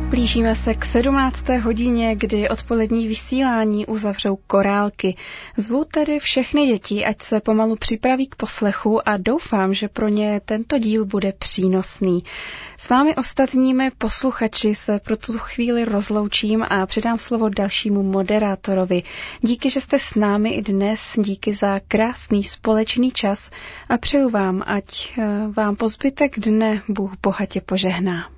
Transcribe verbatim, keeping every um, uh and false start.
Blížíme se k sedmnácté hodině, kdy odpolední vysílání uzavřou korálky. Zvu tedy všechny děti, ať se pomalu připraví k poslechu a doufám, že pro ně tento díl bude přínosný. S vámi ostatními posluchači se pro tu chvíli rozloučím a předám slovo dalšímu moderátorovi. Díky, že jste s námi i dnes, díky za krásný společný čas a přeju vám, ať vám po zbytek dne Bůh bohatě požehná.